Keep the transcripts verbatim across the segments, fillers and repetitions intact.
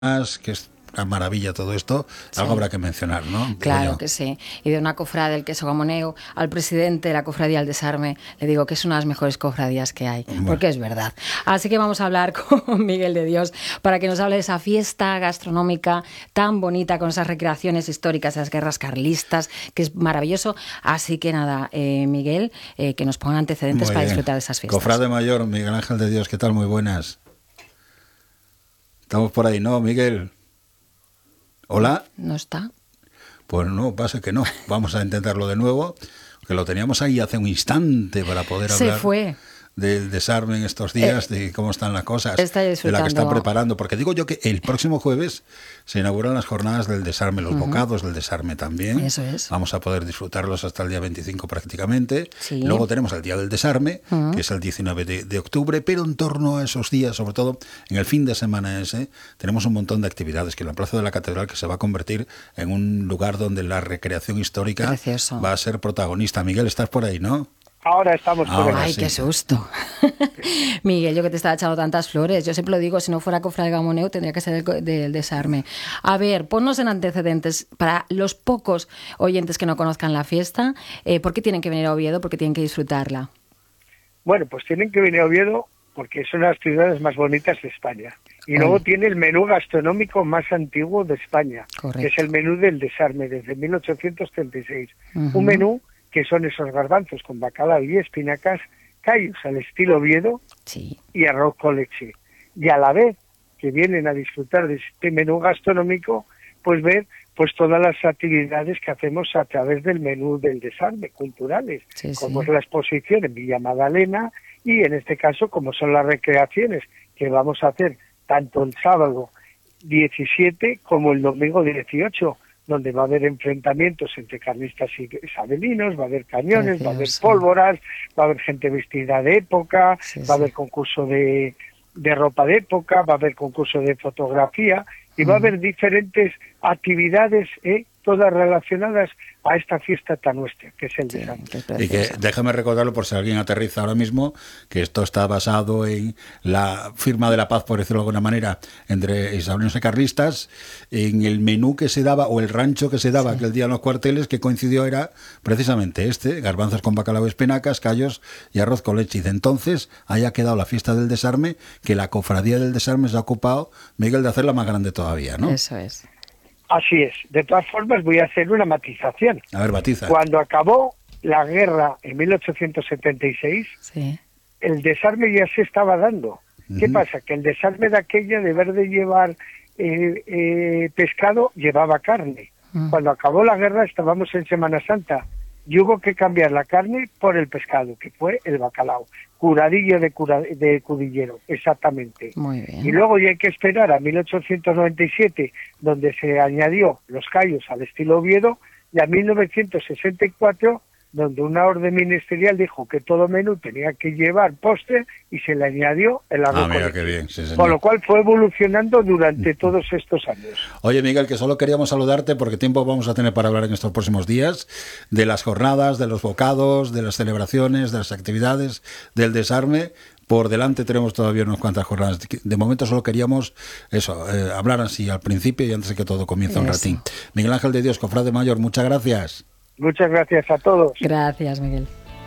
que es una maravilla todo esto, Sí. algo habrá que mencionar, ¿no? Claro que sí. Y de una cofrade del queso gamoneo al presidente de la cofradía del Desarme, le digo que es una de las mejores cofradías que hay, Bueno. porque es verdad. Así que vamos a hablar con Miguel de Dios para que nos hable de esa fiesta gastronómica tan bonita, con esas recreaciones históricas de las guerras carlistas, que es maravilloso. Así que nada, eh, Miguel, eh, que nos pongan antecedentes Muy para bien. disfrutar de esas fiestas. Cofrade mayor, Miguel Ángel de Dios, ¿qué tal? Muy buenas. Estamos por ahí, ¿no, Miguel? ¿Hola? ¿No está? Pues no, pasa que no. Vamos a intentarlo de nuevo, que lo teníamos ahí hace un instante para poder Se hablar fue. del Desarme en estos días, de cómo están las cosas, Está de la disfrutando. que están preparando. Porque digo yo que el próximo jueves se inauguran las jornadas del Desarme, los Ujú. bocados del Desarme también. Eso es. Vamos a poder disfrutarlos hasta el día veinticinco prácticamente. Sí. Luego tenemos el Día del Desarme, Ujú. que es el diecinueve de, de octubre, pero en torno a esos días, sobre todo en el fin de semana ese, tenemos un montón de actividades, que la Plaza de la Catedral, que se va a convertir en un lugar donde la recreación histórica Precioso. va a ser protagonista. Miguel, estás por ahí, ¿no? Ahora estamos por Ahora ahí. Ay, sí. qué susto. Miguel, yo que te estaba echando tantas flores. Yo siempre lo digo, si no fuera cofrade gamoneo, tendría que ser el co- del Desarme. A ver, ponnos en antecedentes para los pocos oyentes que no conozcan la fiesta. Eh, ¿Por qué tienen que venir a Oviedo? ¿Por qué tienen que disfrutarla? Bueno, pues tienen que venir a Oviedo porque son las ciudades más bonitas de España. Y Oye. luego tiene el menú gastronómico más antiguo de España, Correcto. que es el menú del Desarme desde mil ochocientos treinta y seis. Ujú. Un menú que son esos garbanzos con bacalao y espinacas, callos al estilo Oviedo Sí. y arroz con leche. Y a la vez que vienen a disfrutar de este menú gastronómico, pues ver pues todas las actividades que hacemos a través del menú del Desarme, culturales, Sí, como sí. es la exposición en Villa Magdalena y en este caso como son las recreaciones que vamos a hacer tanto el sábado diecisiete como el domingo dieciocho, donde va a haber enfrentamientos entre carlistas y isabelinos, va a haber cañones, va a haber Precioso. pólvoras, va a haber gente vestida de época, Sí, va a sí. haber concurso de, de ropa de época, va a haber concurso de fotografía y va a haber diferentes actividades, ¿eh? todas relacionadas a esta fiesta tan nuestra, que es el Sí, Desarme. que es Y que preciosa. déjame recordarlo por si alguien aterriza ahora mismo, que esto está basado en la firma de la paz, por decirlo de alguna manera, entre isabelinos y carlistas, en el menú que se daba, o el rancho que se daba Sí. aquel día en los cuarteles, que coincidió era precisamente este, garbanzos con bacalao y espinacas, callos y arroz con leche. Y de entonces haya quedado la fiesta del Desarme, que la cofradía del Desarme se ha ocupado, Miguel, de hacerla más grande todavía, ¿no? Eso es. Así es. De todas formas, voy a hacer una matización. A ver, batiza. Cuando acabó la guerra en mil ochocientos setenta y seis, Sí. el Desarme ya se estaba dando. ¿Qué Ujú. pasa? Que el Desarme de aquella, de ver de llevar eh, eh, pescado, llevaba carne. Mm. Cuando acabó la guerra estábamos en Semana Santa y hubo que cambiar la carne por el pescado, que fue el bacalao. Curadillo de, cura, de cudillero, exactamente. Muy bien. Y luego ya hay que esperar a mil ochocientos noventa y siete, donde se añadió los callos al estilo Oviedo, y a mil novecientos sesenta y cuatro, donde una orden ministerial dijo que todo menú tenía que llevar postre y se le añadió el arroz Ah, con mira leche. qué bien, sí, señor. Con lo cual fue evolucionando durante todos estos años. Oye, Miguel, que solo queríamos saludarte porque tiempo vamos a tener para hablar en estos próximos días de las jornadas, de los bocados, de las celebraciones, de las actividades, del Desarme. Por delante tenemos todavía unas cuantas jornadas. De momento solo queríamos eso, eh, hablar así al principio y antes de que todo comience un Eso. ratín. Miguel Ángel de Dios, cofrade mayor, muchas gracias. Muchas gracias a todos. Gracias, Miguel.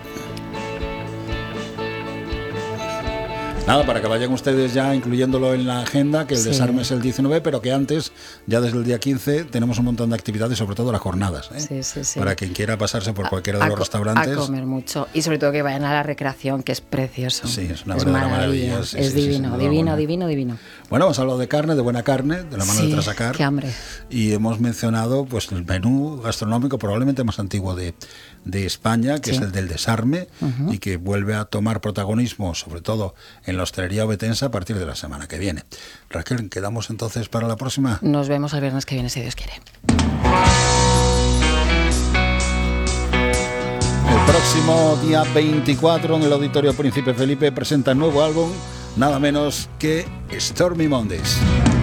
Nada, para que vayan ustedes ya incluyéndolo en la agenda, que el Sí. Desarme es el diecinueve, pero que antes, ya desde el día quince, tenemos un montón de actividades, sobre todo las jornadas, ¿eh? Sí, sí, sí. Para quien quiera pasarse por cualquiera de A los co- restaurantes. A comer mucho. Y sobre todo que vayan a la recreación, que es precioso. Sí, es una verdadera maravilla, sí, es sí, sí, sin divino, duda divino, alguna. divino, divino. Bueno, hemos hablado de carne, de buena carne, de la mano Sí, de Trasacar. qué hambre. Y hemos mencionado pues el menú gastronómico probablemente más antiguo de, de España, que Sí. es el del Desarme, Ujú. y que vuelve a tomar protagonismo, sobre todo en la hostelería obetense, a partir de la semana que viene. Raquel, ¿quedamos entonces para la próxima? Nos vemos el viernes que viene, si Dios quiere. El próximo día veinticuatro en el Auditorio Príncipe Felipe presenta el nuevo álbum, nada menos que Stormy Mondays.